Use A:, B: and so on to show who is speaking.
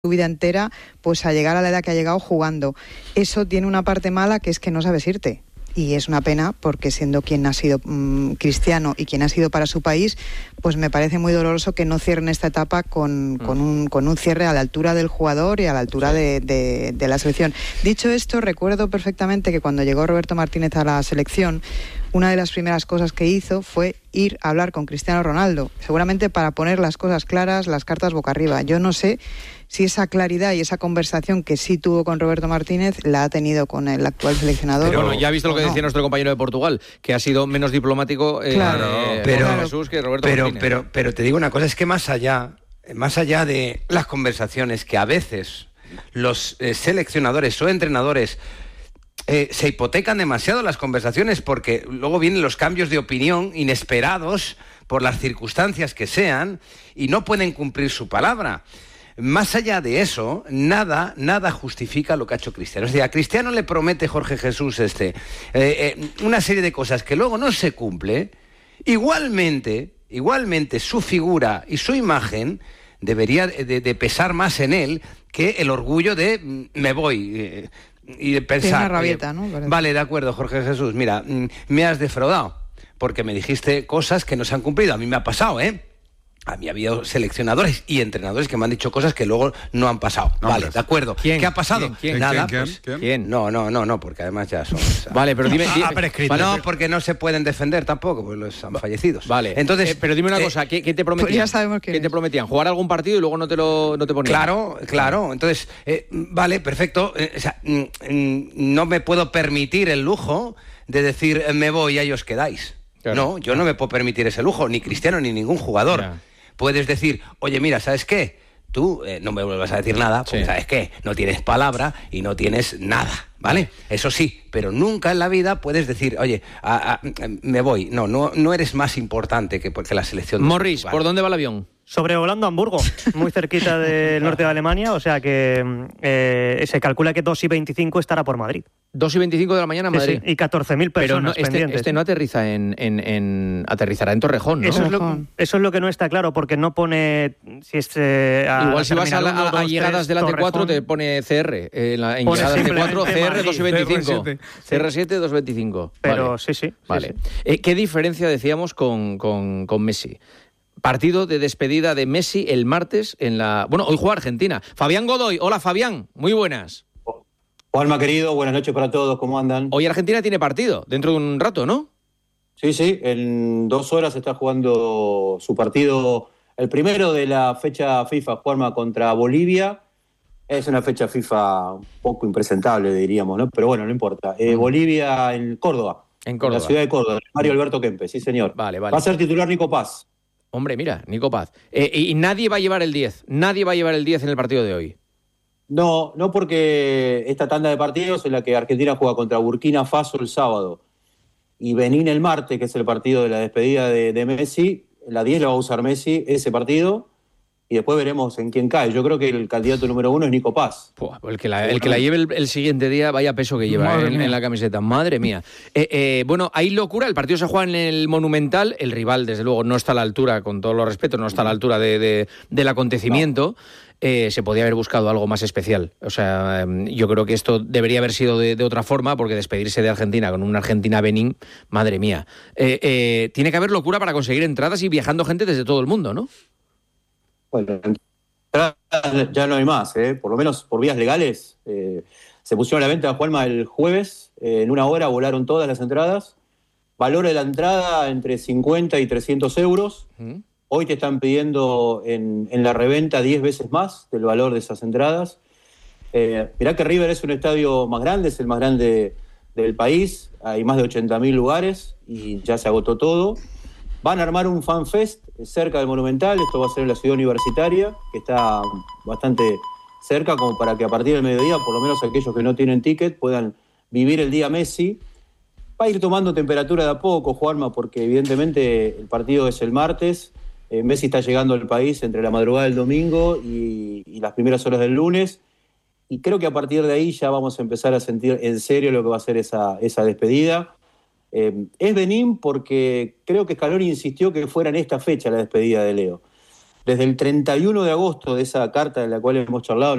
A: vida entera pues a llegar a la edad que ha llegado jugando. Eso tiene una parte mala, que es que no sabes irte. Y es una pena, porque siendo quien ha sido Cristiano y quien ha sido para su país, pues me parece muy doloroso que no cierren esta etapa con un cierre a la altura del jugador y a la altura de la selección. Dicho esto, recuerdo perfectamente que cuando llegó Roberto Martínez a la selección, una de las primeras cosas que hizo fue ir a hablar con Cristiano Ronaldo, seguramente para poner las cosas claras, las cartas boca arriba. Yo no sé si esa claridad y esa conversación que sí tuvo con Roberto Martínez la ha tenido con el actual seleccionador.
B: Pero bueno, ya ha visto lo que decía nuestro compañero de Portugal, que ha sido menos diplomático Jesús que Roberto Martínez.
C: Pero te digo una cosa, es que más allá de las conversaciones que a veces los seleccionadores o entrenadores se hipotecan demasiado las conversaciones, porque luego vienen los cambios de opinión inesperados por las circunstancias que sean y no pueden cumplir su palabra. Más allá de eso, nada justifica lo que ha hecho Cristiano. Es decir, a Cristiano le promete Jorge Jesús una serie de cosas que luego no se cumple. Igualmente su figura y su imagen debería de pesar más en él que el orgullo de me voy y de pensar...
A: Tiene una rabieta, ¿no?
C: Vale, de acuerdo, Jorge Jesús, mira, me has defraudado porque me dijiste cosas que no se han cumplido. A mí me ha pasado, A mí ha habido seleccionadores y entrenadores que me han dicho cosas que luego no han pasado. Vale, de acuerdo.
B: ¿Quién?
C: ¿Qué ha pasado?
B: ¿Quién?
C: Nada.
B: ¿Quién?
C: No, porque además ya son...
B: Vale, pero dime...
C: No, porque no se pueden defender tampoco, pues los han fallecidos.
B: Vale.
C: Entonces,
B: pero dime una cosa, ¿qué te prometían?
A: Pues ya sabemos
B: ¿Qué te prometían? ¿Jugar algún partido y luego no te ponían?
C: Claro. Entonces, vale, perfecto. No me puedo permitir el lujo de decir me voy y ahí os quedáis. Claro. No, yo no me puedo permitir ese lujo, ni Cristiano ni ningún jugador. Ya. Puedes decir, oye, mira, ¿sabes qué? Tú no me vuelvas a decir nada, porque ¿sabes qué? No tienes palabra y no tienes nada, ¿vale? Eso sí, pero nunca en la vida puedes decir, oye, me voy. No eres más importante que la selección.
B: Morris, ¿por dónde va el avión?
D: Sobrevolando Hamburgo, muy cerquita del norte de Alemania, o sea que se calcula que 2:25 estará por Madrid.
B: 2:25 de la mañana en Madrid.
D: Sí, y 14.000 personas pendientes.
B: Este no aterriza aterrizará en Torrejón, ¿no?
D: Eso es lo que no está claro, porque no pone si es
B: igual si vas a llegadas de la T4 te pone CR, en llegadas T4 CR 2:25. CR7 2:25.
D: Pero
B: vale.
D: sí.
B: Vale. Sí. ¿Qué diferencia decíamos con Messi? Partido de despedida de Messi el martes hoy juega Argentina. Fabián Godoy, hola Fabián, muy buenas.
E: Juanma querido, buenas noches para todos, ¿cómo andan?
B: Hoy Argentina tiene partido, dentro de un rato, ¿no?
E: Sí, en 2 horas está jugando su partido, el primero de la fecha FIFA, Juanma, contra Bolivia. Es una fecha FIFA un poco impresentable, diríamos, ¿no? Pero bueno, no importa. Bolivia en Córdoba. En la ciudad de Córdoba, Mario Alberto Kempes, sí señor.
B: Vale.
E: Va a ser titular Nico Paz.
B: Hombre, mira, Nico Paz. Y nadie va a llevar el 10. Nadie va a llevar el 10 en el partido de hoy.
E: No porque esta tanda de partidos en la que Argentina juega contra Burkina Faso el sábado y Benín el martes, que es el partido de la despedida de Messi, la 10 la va a usar Messi, ese partido, y después veremos en quién cae. Yo creo que el candidato número 1 es Nico Paz.
B: El que la lleve el siguiente día, vaya peso que lleva en la camiseta. Madre mía. Bueno, hay locura. El partido se juega en el Monumental. El rival, desde luego, no está a la altura, con todo los respetos, no está a la altura del acontecimiento. Se podía haber buscado algo más especial. O sea, yo creo que esto debería haber sido de otra forma, porque despedirse de Argentina con una Argentina-Benín, madre mía. Tiene que haber locura para conseguir entradas y viajando gente desde todo el mundo, ¿no?
E: Bueno, ya no hay más, por lo menos por vías legales. Se pusieron a la venta, Juanma, el jueves, en 1 hora volaron todas las entradas. Valor de la entrada entre 50 y 300 euros. Hoy te están pidiendo en la reventa 10 veces más del valor de esas entradas. Mirá que River es un estadio más grande, es el más grande del país. Hay más de 80.000 lugares y ya se agotó todo. Van a armar un fanfest cerca del Monumental. Esto va a ser en la ciudad universitaria, que está bastante cerca, como para que a partir del mediodía, por lo menos aquellos que no tienen ticket, puedan vivir el día Messi. Va a ir tomando temperatura de a poco, Juanma, porque evidentemente el partido es el martes. Messi está llegando al país entre la madrugada del domingo y las primeras horas del lunes. Y creo que a partir de ahí ya vamos a empezar a sentir en serio lo que va a ser esa despedida. Es Benín porque creo que Scaloni insistió que fuera en esta fecha la despedida de Leo. desde el 31 de agosto de esa carta de la cual hemos charlado,